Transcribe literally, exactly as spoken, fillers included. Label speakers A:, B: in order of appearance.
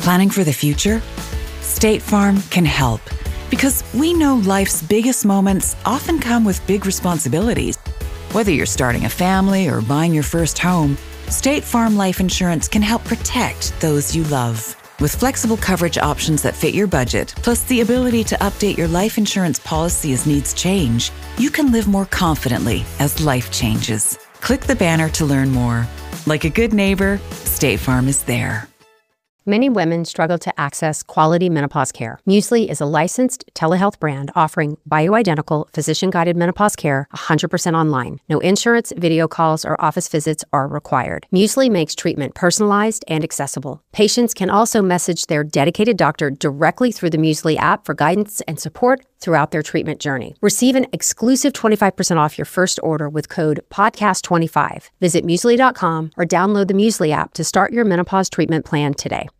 A: Planning for the future? State Farm can help, because we know life's biggest moments often come with big responsibilities. Whether you're starting a family or buying your first home, State Farm Life Insurance can help protect those you love. With flexible coverage options that fit your budget, plus the ability to update your life insurance policy as needs change, you can live more confidently as life changes. Click the banner to learn more. Like a good neighbor, State Farm is there.
B: Many women struggle to access quality menopause care. Muesli is a licensed telehealth brand offering bioidentical, physician-guided menopause care one hundred percent online. No insurance, video calls, or office visits are required. Muesli makes treatment personalized and accessible. Patients can also message their dedicated doctor directly through the Muesli app for guidance and support throughout their treatment journey. Receive an exclusive twenty-five percent off your first order with code podcast twenty-five. Visit muesli dot com or download the Muesli app to start your menopause treatment plan today.